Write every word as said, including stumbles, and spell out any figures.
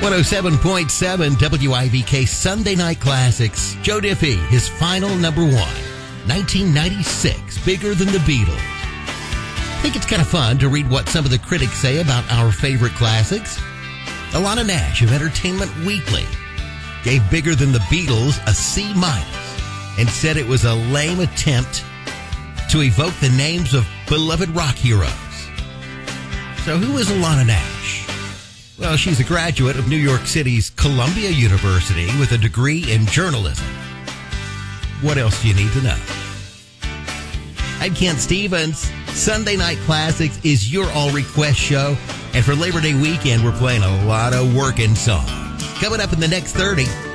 one oh seven point seven W I V K Sunday Night Classics. Joe Diffie, his final number one. nineteen ninety-six, Bigger Than the Beatles. I think it's kind of fun to read what some of the critics say about our favorite classics. Alana Nash of Entertainment Weekly gave Bigger Than the Beatles a C minus and said it was a lame attempt to evoke the names of beloved rock heroes. So who is Alana Nash? Well, she's a graduate of New York City's Columbia University with a degree in journalism. What else do you need to know? I'm Kent Stevens. Sunday Night Classics is your all-request show. And for Labor Day weekend, we're playing a lot of working songs. Coming up in the next thirty,